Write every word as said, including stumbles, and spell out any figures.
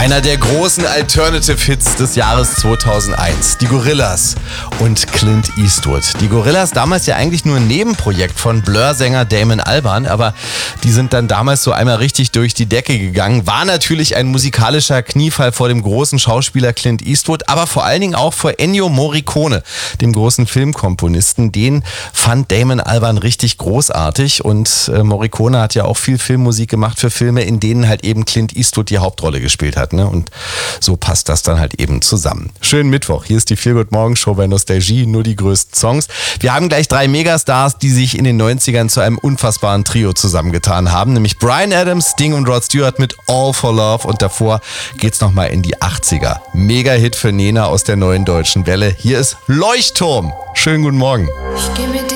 Einer der großen Alternative-Hits des Jahres zweitausendeins. Die Gorillaz und Clint Eastwood. Die Gorillaz, damals ja eigentlich nur ein Nebenprojekt von Blur-Sänger Damon Albarn, aber die sind dann damals so einmal richtig durch die Decke gegangen. War natürlich ein musikalischer Kniefall vor dem großen Schauspieler Clint Eastwood, aber vor allen Dingen auch vor Ennio Morricone, dem großen Filmkomponisten. Den fand Damon Albarn richtig großartig und äh, Morricone hat ja auch viel Filmmusik gemacht für Filme, in denen halt eben Clint Eastwood die Hauptrolle gespielt hat. Ne? Und so passt das dann halt eben zusammen. Schönen Mittwoch. Hier ist die Feel-Good-Morgen-Show bei Nostalgie. Nur die größten Songs. Wir haben gleich drei Megastars, die sich in den neunzigern zu einem unfassbaren Trio zusammengetan haben. Nämlich Bryan Adams, Sting und Rod Stewart mit All for Love. Und davor geht's nochmal in die achtziger. Mega-Hit für Nena aus der neuen deutschen Welle. Hier ist Leuchtturm. Schönen guten Morgen. Ich geh mit